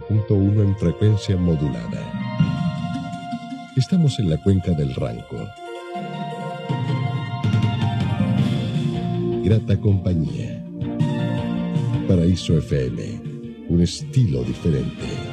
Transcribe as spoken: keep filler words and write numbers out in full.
punto uno en frecuencia modulada. Estamos en la cuenca del Ranco. Grata compañía. Paraíso F M, un estilo diferente.